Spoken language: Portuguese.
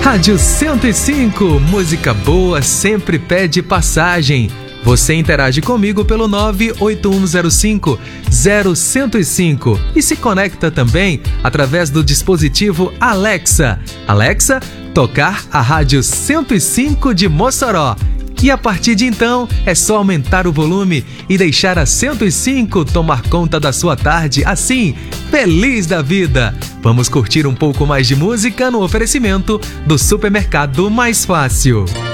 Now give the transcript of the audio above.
Rádio 105, música boa sempre pede passagem. Você interage comigo pelo 98105-0105 e se conecta também através do dispositivo Alexa. Alexa, tocar a Rádio 105 de Mossoró. E a partir de então, é só aumentar o volume e deixar a 105 tomar conta da sua tarde, assim, feliz da vida. Vamos curtir um pouco mais de música no oferecimento do Supermercado Mais Fácil.